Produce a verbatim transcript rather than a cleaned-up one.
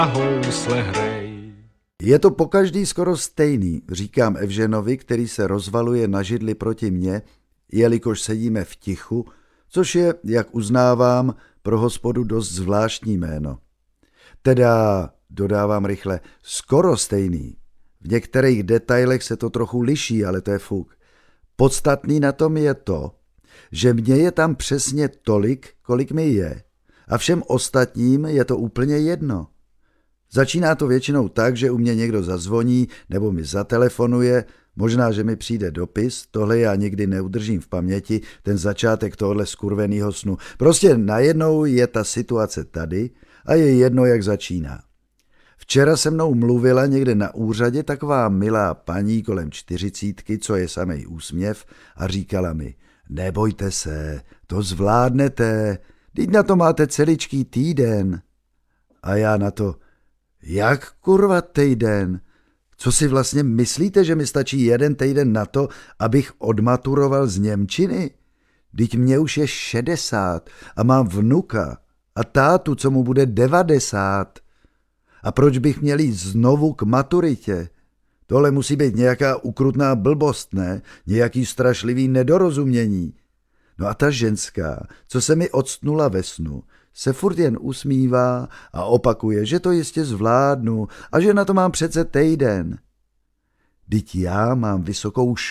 a housle hrej. Je to pokaždý skoro stejný, říkám Evženovi, který se rozvaluje na židli proti mně, jelikož sedíme v tichu, což je, jak uznávám, pro hospodu dost zvláštní jméno. Teda, dodávám rychle, skoro stejný. V některých detailech se to trochu liší, ale to je fuk. Podstatný na tom je to, že mně je tam přesně tolik, kolik mi je. A všem ostatním je to úplně jedno. Začíná to většinou tak, že u mě někdo zazvoní nebo mi zatelefonuje, možná, že mi přijde dopis, tohle já nikdy neudržím v paměti, ten začátek tohle skurvenýho snu. Prostě najednou je ta situace tady a je jedno, jak začíná. Včera se mnou mluvila někde na úřadě taková milá paní kolem čtyřicítky, co je samej úsměv, a říkala mi, nebojte se, to zvládnete, teď na to máte celičký týden. A já na to, jak kurva týden? Co si vlastně myslíte, že mi stačí jeden týden na to, abych odmaturoval z němčiny? Vždyť mě už je šedesát a mám vnuka a tátu, co mu bude devadesát. A proč bych měl jít znovu k maturitě? Tohle musí být nějaká ukrutná blbost, ne? Nějaký strašlivý nedorozumění. No a ta ženská, co se mi odstnula ve snu, se furt jen usmívá a opakuje, že to jistě zvládnu a že na to mám přece týden. Vždyť já mám vysokou školu.